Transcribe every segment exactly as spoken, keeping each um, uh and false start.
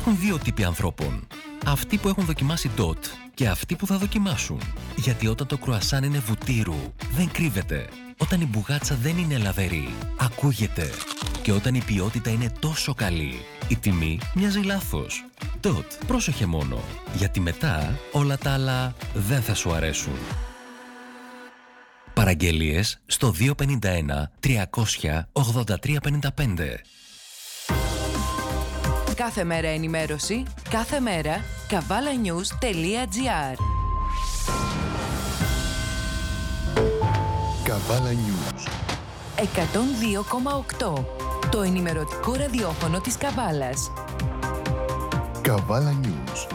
Υπάρχουν δύο τύποι ανθρώπων. Αυτοί που έχουν δοκιμάσει ντοτ και αυτοί που θα δοκιμάσουν. Γιατί όταν το κρουασάν είναι βουτύρου, δεν κρύβεται. Όταν η μπουγάτσα δεν είναι λαβερή, ακούγεται. Και όταν η ποιότητα είναι τόσο καλή, η τιμή μοιάζει λάθος. Ντοτ, πρόσεχε μόνο. Γιατί μετά όλα τα άλλα δεν θα σου αρέσουν. Παραγγελίες στο δύο πέντε ένα τριακόσια ογδόντα τρία πενήντα πέντε. Κάθε μέρα ενημέρωση, κάθε μέρα καβάλα-νιους τελεία τζι άρ. Καβάλα News εκατόν δύο κόμμα οκτώ. Το ενημερωτικό ραδιόφωνο της Καβάλας. Καβάλα News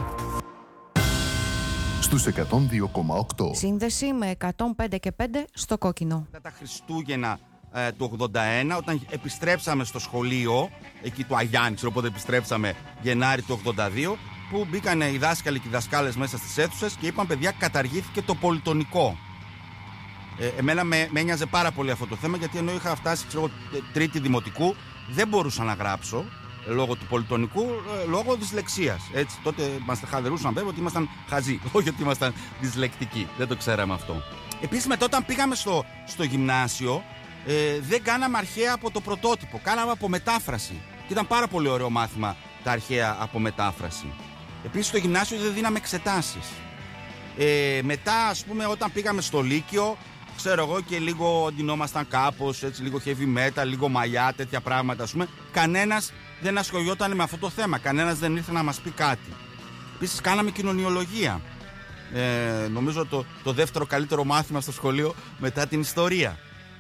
στους εκατόν δύο κόμμα οκτώ. Σύνδεση με εκατόν πέντε και πέντε στο κόκκινο. Τα Χριστούγεννα ε, του ογδόντα ένα, όταν επιστρέψαμε στο σχολείο, εκεί του Αγιάννη, ξέρω πότε επιστρέψαμε, Γενάρη του ογδόντα δύο, που μπήκαν οι δάσκαλοι και οι δασκάλες μέσα στις αίθουσες και είπαν: παιδιά, καταργήθηκε το πολυτονικό. Ε, εμένα με, με ένοιαζε πάρα πολύ αυτό το θέμα, γιατί ενώ είχα φτάσει, ξέρω, τρίτη δημοτικού, δεν μπορούσα να γράψω λόγω του πολυτονικού, ε, λόγω δυσλεξίας. Έτσι, τότε μας χαδερούσαν βέβαια ότι ήμασταν χαζοί, όχι ότι ήμασταν δυσλεκτικοί. Δεν το ξέραμε αυτό. Επίσης, μετά όταν πήγαμε στο, στο γυμνάσιο, ε, δεν κάναμε αρχαία από το πρωτότυπο, κάναμε από μετάφραση. Και ήταν πάρα πολύ ωραίο μάθημα τα αρχαία από μετάφραση. Επίσης, στο γυμνάσιο δεν δίναμε εξετάσεις. Ε, μετά, ας πούμε, όταν πήγαμε στο Λύκειο, ξέρω εγώ, και λίγο ντυνόμασταν κάπως, έτσι, λίγο heavy metal, λίγο μαλλιά, τέτοια πράγματα, ας πούμε. Κανένας δεν ασχολιόταν με αυτό το θέμα. Κανένας δεν ήρθε να μας πει κάτι. Επίσης, κάναμε κοινωνιολογία. Ε, νομίζω το, το δεύτερο καλύτερο μάθημα στο σχολείο μετά την ιστορία.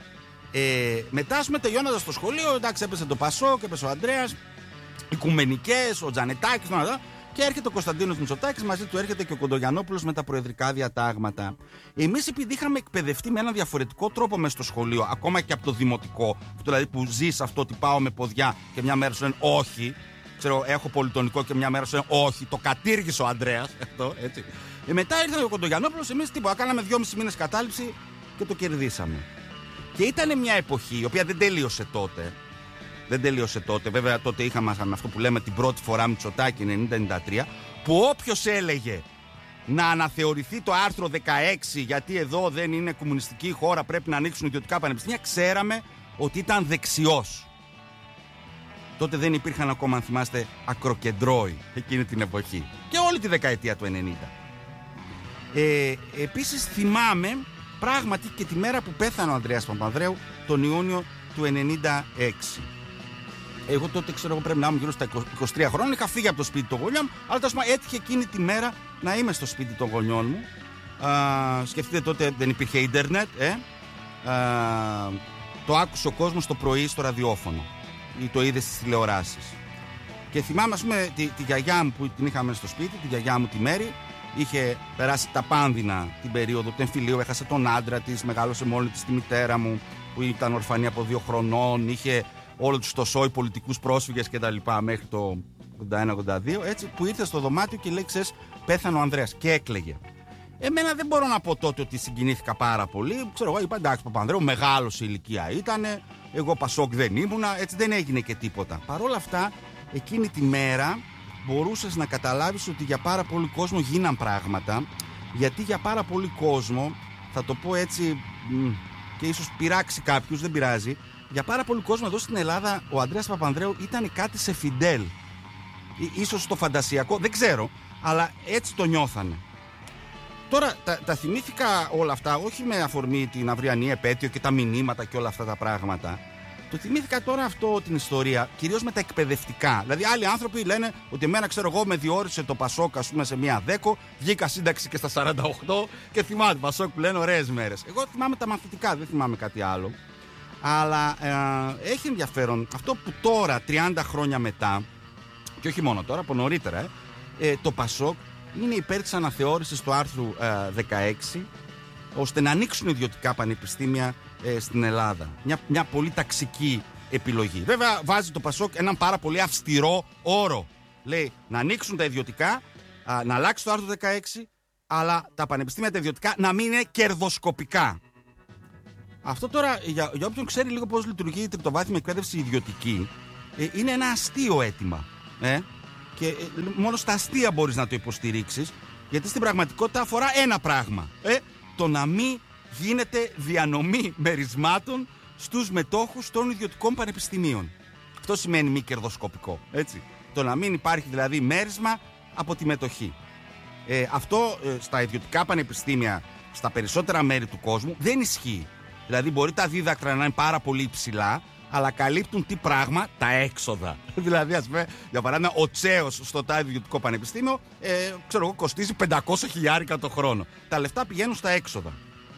Ε, μετά, ας πούμε, τελειώνοντας το σχολείο, εντάξει, έπεσε το Πασόκ, έπεσε ο Ανδρέας, οικουμενικές, ο Τζανετάκης, όλα. Και έρχεται ο Κωνσταντίνος Μητσοτάκης, μαζί του έρχεται και ο Κοντογιαννόπουλος με τα προεδρικά διατάγματα. Εμείς, επειδή είχαμε εκπαιδευτεί με έναν διαφορετικό τρόπο μέσα στο σχολείο, ακόμα και από το δημοτικό, δηλαδή που ζεις αυτό ότι πάω με ποδιά και μια μέρα σου λένε όχι, ξέρω, έχω πολυτονικό και μια μέρα σου λένε όχι, το κατήργησε ο Ανδρέας. Αυτό, έτσι. Ε, μετά ήρθε ο Κοντογιαννόπουλος, εμείς τίποτα, κάναμε δυόμισι μήνες κατάληψη και το κερδίσαμε. Και ήταν μια εποχή η οποία δεν τελείωσε τότε. Δεν τελείωσε τότε. Βέβαια, τότε είχαμε αυτό που λέμε την πρώτη φορά Μητσοτάκη ενενήντα ενενήντα τρία, που όποιος έλεγε να αναθεωρηθεί το άρθρο δεκαέξι, γιατί εδώ δεν είναι κομμουνιστική χώρα, πρέπει να ανοίξουν ιδιωτικά πανεπιστήμια, ξέραμε ότι ήταν δεξιός. Τότε δεν υπήρχαν ακόμα, αν θυμάστε, ακροκεντρώοι εκείνη την εποχή. Και όλη τη δεκαετία του ενενήντα. Ε, επίσης, θυμάμαι πράγματι και τη μέρα που πέθανε ο Ανδρέας Παπανδρέου, τον Ιούνιο του ενενήντα έξι. Εγώ τότε, ξέρω εγώ, πρέπει να ήμουν γύρω στα είκοσι τρία χρόνια. Είχα φύγει από το σπίτι των γονιών μου, αλλά τέλος πάντων έτυχε εκείνη τη μέρα να είμαι στο σπίτι των γονιών μου. Α, σκεφτείτε, τότε δεν υπήρχε ίντερνετ. Ε? Α, το άκουσε ο κόσμος το πρωί στο ραδιόφωνο ή το είδε στις τηλεοράσεις. Και θυμάμαι, ας πούμε, τη, τη γιαγιά μου που την είχαμε στο σπίτι, τη γιαγιά μου τη Μέρη. Είχε περάσει τα πάνδυνα την περίοδο του εμφυλίου, έχασε τον άντρα της, μεγάλωσε μόνη της τη μητέρα μου που ήταν ορφανή από δύο χρονών, είχε όλο τους το σόι πολιτικούς πρόσφυγες και τα λοιπά μέχρι το ογδόντα ένα ογδόντα δύο, έτσι, που ήρθε στο δωμάτιο και λέει: ξέρεις, πέθανε ο Ανδρέας, και έκλαιγε. Εμένα δεν μπορώ να πω τότε ότι συγκινήθηκα πάρα πολύ. Ξέρω εγώ, είπα: εντάξει, Παπανδρέου, μεγάλος σε ηλικία ήτανε, εγώ Πασόκ δεν ήμουνα, έτσι, δεν έγινε και τίποτα. Παρ' όλα αυτά, εκείνη τη μέρα μπορούσες να καταλάβεις ότι για πάρα πολύ κόσμο γίναν πράγματα, γιατί για πάρα πολύ κόσμο, θα το πω έτσι και ίσως πειράξει κάποιους, δεν πειράζει, για πάρα πολύ κόσμο εδώ στην Ελλάδα ο Ανδρέας Παπανδρέου ήταν κάτι σε Φιντέλ. Ίσως στο φαντασιακό, δεν ξέρω, αλλά έτσι το νιώθανε. Τώρα τα, τα θυμήθηκα όλα αυτά, όχι με αφορμή την αυριανή επέτειο και τα μηνύματα και όλα αυτά τα πράγματα. Το θυμήθηκα τώρα αυτό την ιστορία, κυρίως με τα εκπαιδευτικά. Δηλαδή, άλλοι άνθρωποι λένε ότι εμένα, ξέρω εγώ, με διόρισε το Πασόκ, ας πούμε, σε μία δέκο, βγήκα σύνταξη και στα σαράντα οκτώ και θυμάμαι Πασόκ που λένε ωραίες μέρες. Εγώ θυμάμαι τα μαθητικά, δεν θυμάμαι κάτι άλλο. Αλλά ε, έχει ενδιαφέρον αυτό που τώρα, τριάντα χρόνια μετά, και όχι μόνο τώρα, από νωρίτερα, ε, ε, το Πασόκ είναι υπέρ της αναθεώρησης του άρθρου ε, δεκαέξι, ώστε να ανοίξουν ιδιωτικά πανεπιστήμια ε, στην Ελλάδα. Μια, μια πολύ ταξική επιλογή. Βέβαια, βάζει το Πασόκ έναν πάρα πολύ αυστηρό όρο. Λέει να ανοίξουν τα ιδιωτικά, α, να αλλάξει το άρθρο δεκαέξι, αλλά τα πανεπιστήμια τα ιδιωτικά να μην είναι κερδοσκοπικά. Αυτό τώρα, για, για όποιον ξέρει λίγο πώς λειτουργεί η τριτοβάθμια εκπαίδευση ιδιωτική, ε, είναι ένα αστείο αίτημα. Ε? και ε, μόνο στα αστεία μπορείς να το υποστηρίξεις, γιατί στην πραγματικότητα αφορά ένα πράγμα. Ε, το να μην γίνεται διανομή μερισμάτων στους μετόχους των ιδιωτικών πανεπιστημίων. Αυτό σημαίνει μη κερδοσκοπικό, έτσι. Το να μην υπάρχει δηλαδή μέρισμα από τη μετοχή. Ε, αυτό ε, στα ιδιωτικά πανεπιστήμια, στα περισσότερα μέρη του κόσμου, δεν ισχύει. Δηλαδή μπορεί τα δίδακτρα να είναι πάρα πολύ υψηλά, αλλά καλύπτουν τι πράγμα? Τα έξοδα. Δηλαδή, ας πούμε, για παράδειγμα, ο Τσέος στο τάδε ιδιωτικό πανεπιστήμιο, ε, ξέρω εγώ, κοστίζει πεντακόσια χιλιάρικα το χρόνο. Τα λεφτά πηγαίνουν στα έξοδα.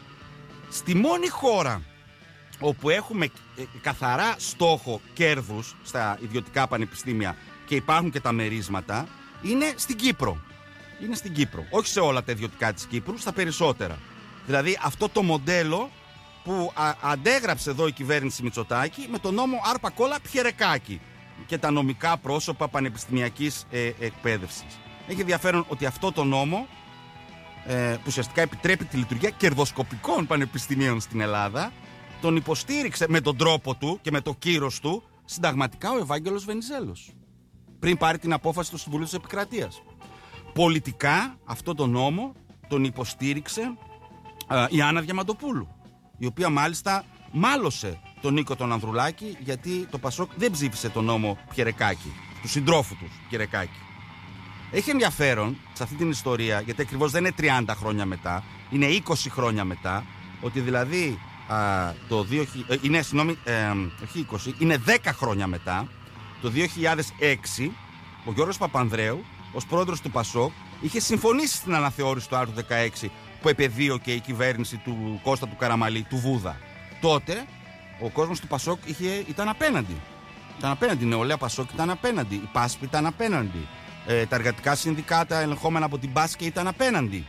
Στη μόνη χώρα όπου έχουμε ε, καθαρά στόχο κέρδους στα ιδιωτικά πανεπιστήμια και υπάρχουν και τα μερίσματα, είναι στην Κύπρο. Είναι στην Κύπρο. Όχι σε όλα τα ιδιωτικά της Κύπρου, στα περισσότερα. Δηλαδή αυτό το μοντέλο που α, αντέγραψε εδώ η κυβέρνηση Μητσοτάκη με τον νόμο Άρπα Κόλλα Πιερεκάκη και τα νομικά πρόσωπα πανεπιστημιακής ε, εκπαίδευσης. Έχει ενδιαφέρον ότι αυτό το νόμο, ε, που ουσιαστικά επιτρέπει τη λειτουργία κερδοσκοπικών πανεπιστημίων στην Ελλάδα, τον υποστήριξε με τον τρόπο του και με το κύρος του συνταγματικά ο Ευάγγελος Βενιζέλος, πριν πάρει την απόφαση του Συμβουλίου της Επικρατείας. Πολιτικά αυτό το νόμο τον υποστήριξε ε, η Άννα Διαμαντοπούλου, η οποία μάλιστα μάλωσε τον Νίκο τον Ανδρουλάκη, γιατί το Πασόκ δεν ψήφισε τον νόμο Πιερεκάκη, του συντρόφου του Πιερεκάκη. Έχει ενδιαφέρον σε αυτή την ιστορία, γιατί ακριβώς δεν είναι τριάντα χρόνια μετά, είναι είκοσι χρόνια μετά, ότι δηλαδή α, το δύο χιλιάδες, ε, είναι, συγγνώμη, ε, όχι είκοσι, είναι δέκα χρόνια μετά, το δύο χιλιάδες έξι, ο Γιώργος Παπανδρέου, ως πρόεδρος του Πασόκ, είχε συμφωνήσει στην αναθεώρηση του άρθρου δεκαέξι που επεδίωκε η κυβέρνηση του Κώστα του Καραμαλή, του Βούδα. Τότε ο κόσμος του Πασόκ είχε, ήταν απέναντι. Ήταν απέναντι. Η νεολαία Πασόκ ήταν απέναντι. Η Πάσπη ήταν απέναντι. Ε, τα εργατικά συνδικάτα ελεγχόμενα από την Μπάσκε ήταν απέναντι.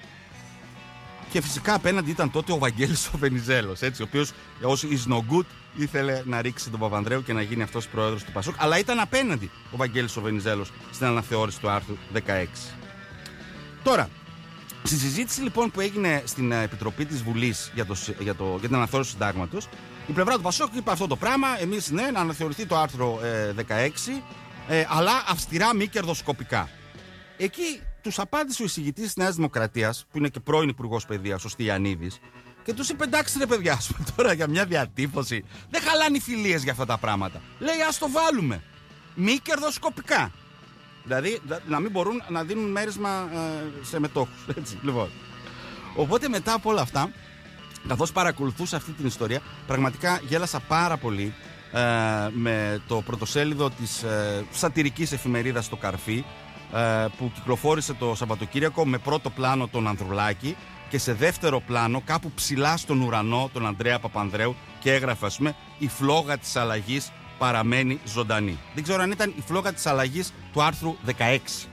Και φυσικά απέναντι ήταν τότε ο Βαγγέλης ο Βενιζέλος, έτσι, ο οποίος ως is no good ήθελε να ρίξει τον Παπανδρέου και να γίνει αυτός πρόεδρος του Πασόκ. Αλλά ήταν απέναντι ο Βαγγέλης ο Βενιζέλος στην αναθεώρηση του άρθρου δεκαέξι. Τώρα, στη συζήτηση λοιπόν που έγινε στην Επιτροπή της Βουλής για, το, για, το, για την αναθεώρηση του συντάγματος, η πλευρά του Πασόκ είπε αυτό το πράγμα, εμείς ναι, να αναθεωρηθεί το άρθρο ε, δεκαέξι, ε, αλλά αυστηρά μη κερδοσκοπικά. Εκεί τους απάντησε ο εισηγητής της Νέας Δημοκρατίας, που είναι και πρώην Υπουργός Παιδείας, ο Στυλιανίδης, και τους είπε: εντάξει, ρε παιδιά, ας πούμε τώρα για μια διατύπωση. Δεν χαλάνε οι φιλίες για αυτά τα πράγματα. Λέει: ας το βάλουμε. Μη κερδοσκοπικά. Δηλαδή να μην μπορούν να δίνουν μέρισμα ε, σε μετόχους. Έτσι, λοιπόν. Οπότε μετά από όλα αυτά, καθώς παρακολουθούσα αυτή την ιστορία, πραγματικά γέλασα πάρα πολύ ε, με το πρωτοσέλιδο της ε, σατιρικής εφημερίδας Το Καρφί, ε, που κυκλοφόρησε το Σαββατοκύριακο με πρώτο πλάνο τον Ανδρουλάκη και σε δεύτερο πλάνο κάπου ψηλά στον ουρανό τον Ανδρέα Παπανδρέου, και έγραφε, ας πούμε, η φλόγα της αλλαγής παραμένει ζωντανή. Δεν ξέρω αν ήταν η φλόγα της αλλαγής του άρθρου δεκαέξι.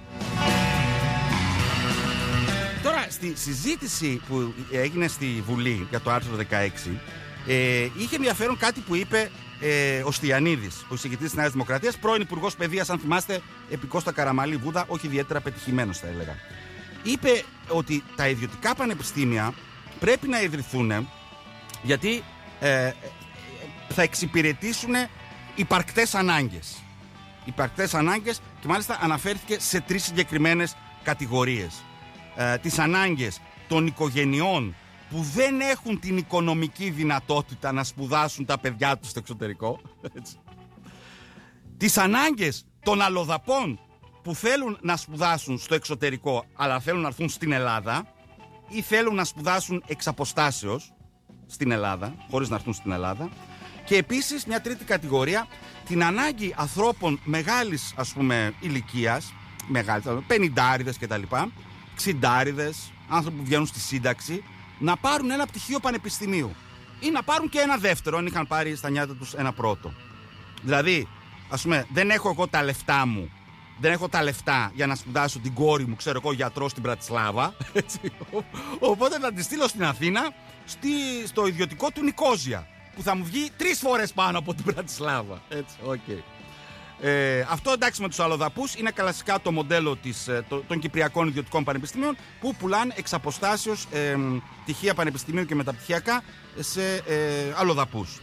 Τώρα, στη συζήτηση που έγινε στη Βουλή για το άρθρο δεκαέξι, ε, είχε ενδιαφέρον κάτι που είπε ε, ο Στυλιανίδης, ο εισηγητής της Νέας Δημοκρατίας, πρώην Υπουργός Παιδείας, αν θυμάστε, επί Κώστα Καραμαλή Βούδα, όχι ιδιαίτερα πετυχημένος θα έλεγα. Είπε ότι τα ιδιωτικά πανεπιστήμια πρέπει να ιδρυθούν γιατί ε, θα εξυπηρετήσουν υπαρκτές ανάγκες. Υπαρκτές ανάγκες, και μάλιστα αναφέρθηκε σε τρεις συγκεκριμένες κατηγορίες. Ε, τις ανάγκες των οικογενειών που δεν έχουν την οικονομική δυνατότητα να σπουδάσουν τα παιδιά τους στο εξωτερικό. Έτσι. Τις ανάγκες των αλλοδαπών που θέλουν να σπουδάσουν στο εξωτερικό αλλά θέλουν να έρθουν στην Ελλάδα ή θέλουν να σπουδάσουν εξ αποστάσεως στην Ελλάδα, χωρίς να έρθουν στην Ελλάδα. Και επίσης μια τρίτη κατηγορία, την ανάγκη ανθρώπων μεγάλης, ας πούμε, ηλικίας, μεγάλης, πενηντάριδες κτλ, ξιντάριδες, άνθρωποι που βγαίνουν στη σύνταξη, να πάρουν ένα πτυχίο πανεπιστημίου ή να πάρουν και ένα δεύτερο, αν είχαν πάρει στα νιάτα τους ένα πρώτο. Δηλαδή, ας πούμε, δεν έχω εγώ τα λεφτά μου, δεν έχω τα λεφτά για να σπουδάσω την κόρη μου, ξέρω εγώ, γιατρό στην Πρατισλάβα, έτσι, οπότε θα τη στείλω στην Αθήνα, στη, στο ιδιωτικό του Νικόζια, που θα μου βγει τρεις φορές πάνω από την Πρατισλάβα. Έτσι, okay. ε, αυτό, εντάξει, με τους αλλοδαπούς είναι κλασικά το μοντέλο της, το, των Κυπριακών Ιδιωτικών Πανεπιστημίων, που πουλάνε εξ αποστάσεως ε, πτυχία πανεπιστημίου και μεταπτυχιακά σε ε, αλλοδαπούς.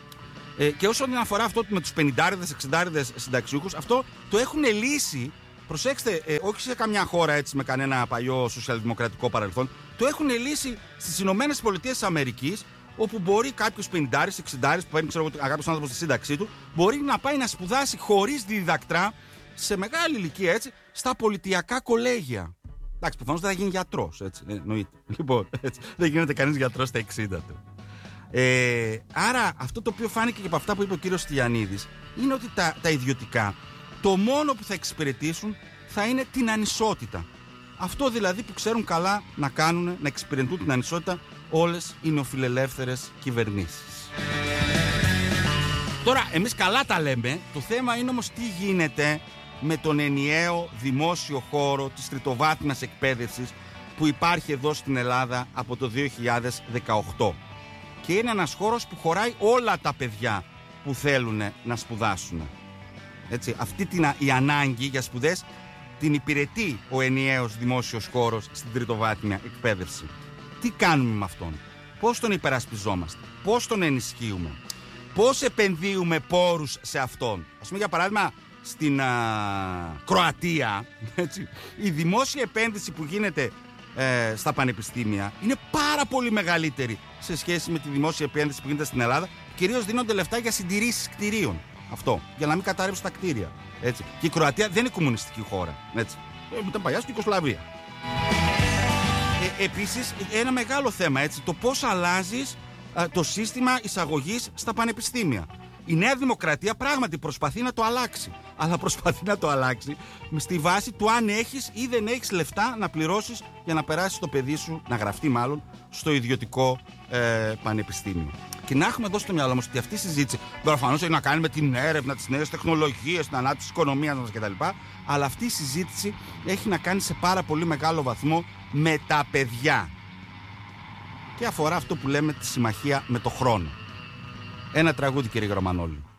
Ε, και όσον αφορά αυτό με τους πενηντάριδες, εξιντάριδες συνταξιούχους, αυτό το έχουν λύσει προσέξτε, ε, όχι σε καμιά χώρα έτσι με κανένα παλιό σοσιαλδημοκρατικό παρελθόν, το έχουν λύσει στις Ηνωμένες Πολιτείες της Αμερικής, όπου μπορεί κάποιος πενηντάρης, εξηντάρης, που παίρνει ξέρω, κάποιος άνθρωπος στη σύνταξή του, μπορεί να πάει να σπουδάσει χωρίς διδακτρά, σε μεγάλη ηλικία έτσι, στα πολιτιακά κολέγια. Εντάξει, προφανώς δεν θα γίνει γιατρός, έτσι, εννοείται. Λοιπόν, έτσι, δεν γίνεται κανείς γιατρός στα εξήντα του. Ε, άρα, αυτό το οποίο φάνηκε και από αυτά που είπε ο κύριος Στυλιανίδης, είναι ότι τα, τα ιδιωτικά, το μόνο που θα εξυπηρετήσουν θα είναι την ανισότητα. Αυτό δηλαδή που ξέρουν καλά να κάνουν, να εξυπηρετούν την ανισότητα όλες οι νεοφιλελεύθερες κυβερνήσεις. Τώρα, εμείς καλά τα λέμε, το θέμα είναι όμως τι γίνεται με τον ενιαίο δημόσιο χώρο της τριτοβάθμιας εκπαίδευσης που υπάρχει εδώ στην Ελλάδα από το δύο χιλιάδες δεκαοκτώ. Και είναι ένας χώρος που χωράει όλα τα παιδιά που θέλουν να σπουδάσουν. Έτσι, αυτή την, η ανάγκη για σπουδές την υπηρετεί ο ενιαίος δημόσιος χώρος στην τριτοβάθμια εκπαίδευση. Τι κάνουμε με αυτόν, πώς τον υπερασπιζόμαστε, πώς τον ενισχύουμε, πώς επενδύουμε πόρους σε αυτόν. Ας πούμε για παράδειγμα στην α, Κροατία, έτσι, η δημόσια επένδυση που γίνεται ε, στα πανεπιστήμια είναι πάρα πολύ μεγαλύτερη σε σχέση με τη δημόσια επένδυση που γίνεται στην Ελλάδα. Κυρίως δίνονται λεφτά για συντηρήσεις κτηρίων. Αυτό, για να μην καταρρεύσουν τα κτίρια. Έτσι. Και η Κροατία δεν είναι κομμουνιστική χώρα. Έτσι. Ε, ήταν παλιά στην Ιουγκοσλαβία. Ε, επίσης, ένα μεγάλο θέμα, έτσι, το πώς αλλάζεις α, το σύστημα εισαγωγής στα πανεπιστήμια. Η Νέα Δημοκρατία πράγματι προσπαθεί να το αλλάξει. Αλλά προσπαθεί να το αλλάξει στη βάση του αν έχεις ή δεν έχεις λεφτά να πληρώσεις για να περάσεις το παιδί σου, να γραφτεί μάλλον, στο ιδιωτικό ε, πανεπιστήμιο. Και να έχουμε εδώ στο μυαλό μας ότι αυτή η συζήτηση προφανώς έχει να κάνει με την έρευνα, τις νέες τεχνολογίες, την ανάπτυξη της οικονομίας μας κτλ. Αλλά αυτή η συζήτηση έχει να κάνει σε πάρα πολύ μεγάλο βαθμό με τα παιδιά. Και αφορά αυτό που λέμε τη συμμαχία με το χρόνο. Ένα τραγούδι, κύριε Γραμμανόλη.